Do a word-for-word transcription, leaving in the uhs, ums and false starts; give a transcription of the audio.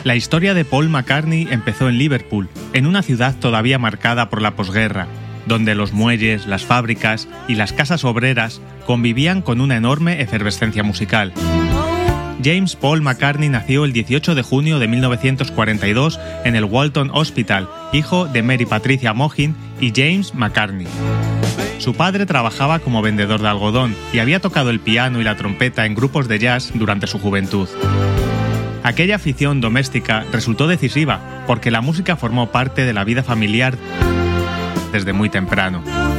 La historia de Paul McCartney empezó en Liverpool, en una ciudad todavía marcada por la posguerra, donde los muelles, las fábricas y las casas obreras convivían con una enorme efervescencia musical. James Paul McCartney nació el dieciocho de junio de mil novecientos cuarenta y dos en el Walton Hospital, hijo de Mary Patricia Mohin y James McCartney. Su padre trabajaba como vendedor de algodón y había tocado el piano y la trompeta en grupos de jazz durante su juventud. Aquella afición doméstica resultó decisiva porque la música formó parte de la vida familiar desde muy temprano.